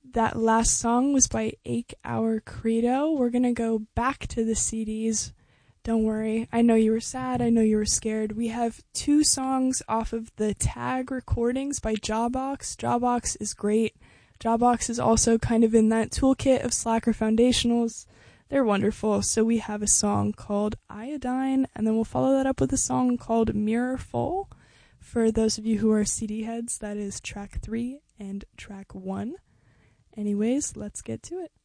That last song was by Ache Our Credo. We're going to go back to the CDs. Don't worry. I know you were sad. I know you were scared. We have 2 songs off of the Tag recordings by Jawbox. Jawbox is great. Jawbox is also kind of in that toolkit of Slacker Foundationals. They're wonderful. So we have a song called Iodine, and then we'll follow that up with a song called Mirror Full. For those of you who are CD heads, that is track 3 and track 1. Anyways, let's get to it.